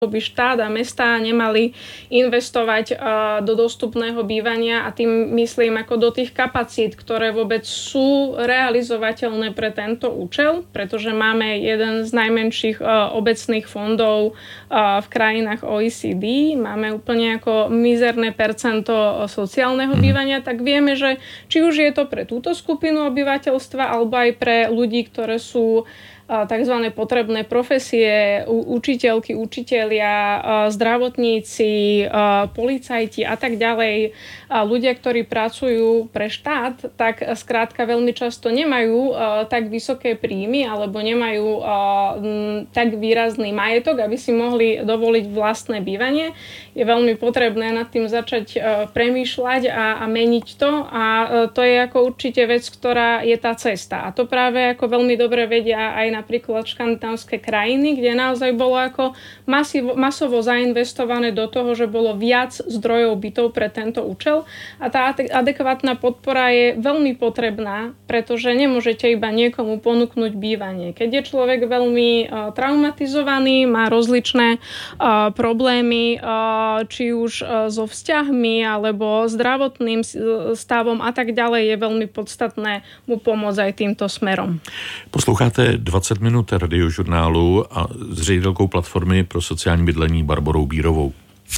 by štát a mestá nemali investovať do dostupného bývania a tým myslím ako do tých kapacít, ktoré vôbec sú realizovateľné pre tento účel, pretože máme jeden z najmenších obecných fondov v krajinách OECD, máme úplne ako mizerné percento sociálneho bývania, tak vieme, že či už je to pre túto skupinu obyvateľstva alebo aj pre ľudí, ktoré sú takzvané potrebné profesie, učiteľky, učitelia, zdravotníci, policajti a tak ďalej, ľudia, ktorí pracujú pre štát, tak skrátka veľmi často nemajú tak vysoké príjmy alebo nemajú tak výrazný majetok, aby si mohli dovoliť vlastné bývanie. Je veľmi potrebné nad tým začať premýšľať a meniť to a to je ako určite vec, ktorá je tá cesta. A to práve ako veľmi dobre vedia aj napríklad škandinávské krajiny, kde naozaj bolo ako masovo zainvestované do toho, že bolo viac zdrojov bytov pre tento účel a tá adekvátna podpora je veľmi potrebná, pretože nemôžete iba niekomu ponúknuť bývanie. Keď je človek veľmi traumatizovaný, má rozličné problémy, či už so vzťahmi alebo zdravotným stavom a tak ďalej, je veľmi podstatné mu pomôcť aj týmto smerom. Posloucháte 20 minut radiožurnálu a s ředitelkou platformy pro sociální bydlení Barborou Bírovou.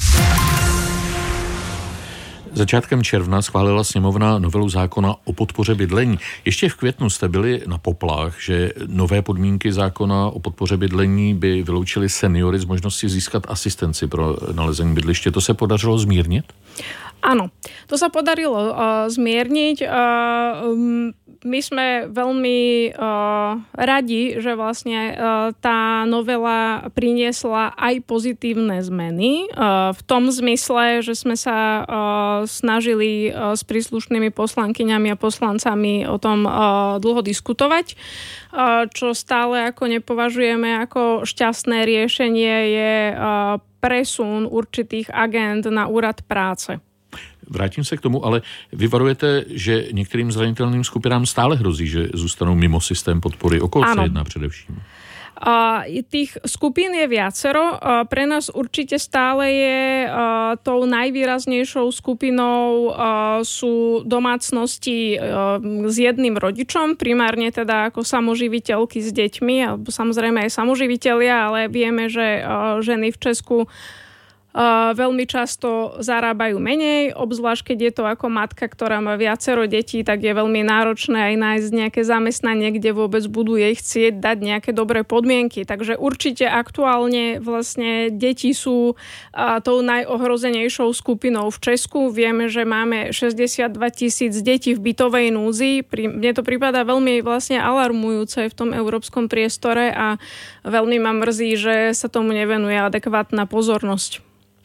Začátkem června schválila sněmovna novelu zákona o podpoře bydlení. Ještě v květnu jste byli na poplách, že nové podmínky zákona o podpoře bydlení by vyloučily seniory z možnosti získat asistenci pro nalezení bydliště. To se podařilo zmírnit? Áno, to sa podarilo zmierniť. My sme veľmi radi, že vlastne tá novela priniesla aj pozitívne zmeny. V tom zmysle, že sme sa snažili s príslušnými poslankyňami a poslancami o tom dlho diskutovať. Čo stále ako nepovažujeme ako šťastné riešenie je presun určitých agend na úrad práce. Vrátím se k tomu, ale vy varujete, že některým zranitelným skupinám stále hrozí, že zůstanou mimo systém podpory. O koho se jedná především? Tých skupín je viacero. Pre nás určite stále je tou najvýraznejšou skupinou sú domácnosti s jedným rodičom, primárne teda ako samoživiteľky s deťmi, alebo samozrejme aj samoživitelia, ale vieme, že ženy v Česku veľmi často zarábajú menej, obzvlášť keď je to ako matka, ktorá má viacero detí, tak je veľmi náročné aj nájsť nejaké zamestnanie, kde vôbec budú jej chcieť dať nejaké dobré podmienky. Takže určite aktuálne vlastne deti sú tou najohrozenejšou skupinou v Česku. Vieme, že máme 62 000 detí v bytovej núdzi. Mne to prípada veľmi vlastne alarmujúce v tom európskom priestore a veľmi ma mrzí, že sa tomu nevenuje adekvátna pozornosť.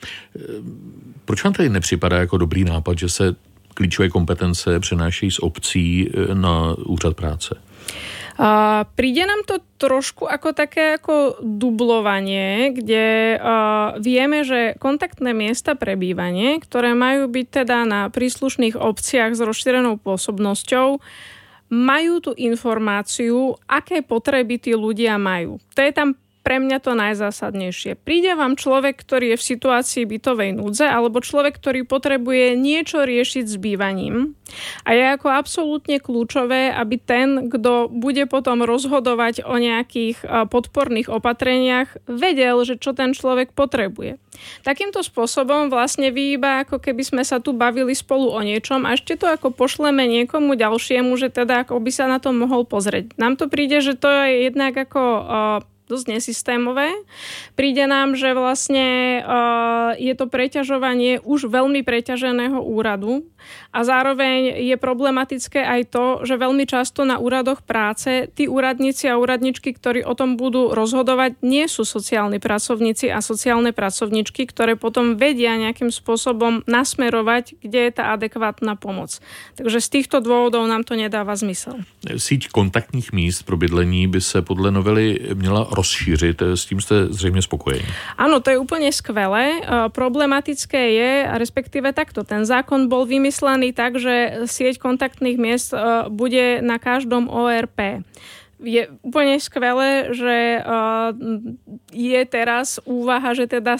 Proč vám tady nepřipadá jako dobrý nápad, že se klíčové kompetence přenášejí z obcí na úřad práce? Príde nám to trošku ako také ako dublovanie, kde vieme, že kontaktné miesta pre bývanie, ktoré majú byť teda na príslušných obciach s rozšírenou pôsobnosťou, majú tú informáciu, aké potreby tí ľudia majú. To je tam pre mňa to najzásadnejšie. Príde vám človek, ktorý je v situácii bytovej núdze, alebo človek, ktorý potrebuje niečo riešiť s bývaním. A je ako absolútne kľúčové, aby ten, kto bude potom rozhodovať o nejakých podporných opatreniach, vedel, že čo ten človek potrebuje. Takýmto spôsobom vlastne vy iba ako keby sme sa tu bavili spolu o niečom a ešte to ako pošleme niekomu ďalšiemu, že teda ako by sa na to mohol pozrieť. Nám to príde, že to je jednak ako dosť nesystémové. Príde nám, že vlastne je to preťažovanie už veľmi preťaženého úradu a zároveň je problematické aj to, že veľmi často na úradoch práce tí úradníci a úradničky, ktorí o tom budú rozhodovať, nie sú sociálni pracovníci a sociálne pracovničky, ktoré potom vedia nejakým spôsobom nasmerovať, kde je tá adekvátna pomoc. Takže z týchto dôvodov nám to nedáva zmysel. Síť kontaktních míst pro bydlení by se podle novely měla rozšířit. S tím jste zřejmě spokojení. Áno, to je úplne skvelé. Problematické je, respektíve takto, ten zákon bol vymyslený tak, že sieť kontaktných miest bude na každom ORP. je úplne skvelé, že je teraz úvaha, že teda